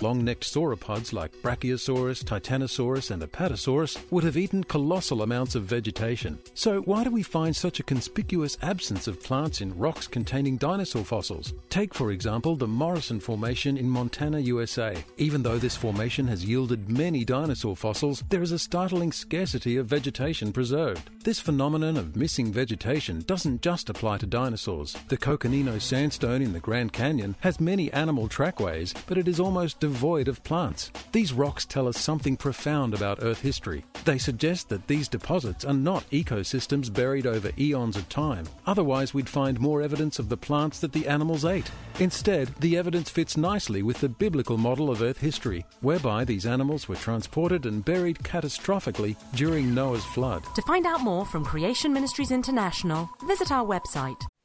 long-necked sauropods like Brachiosaurus, Titanosaurus and Apatosaurus would have eaten colossal amounts of vegetation. So why do we find such a conspicuous absence of plants in rocks containing dinosaur fossils? Take, for example, the Morrison Formation in Montana, USA. Even though this formation has yielded many dinosaur fossils, there is a startling scarcity of vegetation preserved. This phenomenon of missing vegetation doesn't just apply to dinosaurs. The Coconino Sandstone in the Grand Canyon has many animal trackways, but it is almost devoid of plants. These rocks tell us something profound about Earth history. They suggest that these deposits are not ecosystems buried over eons of time. Otherwise, we'd find more evidence of the plants that the animals ate. Instead, the evidence fits nicely with the biblical model of Earth history, whereby these animals were transported and buried catastrophically during Noah's flood. To find out more from Creation Ministries International, visit our website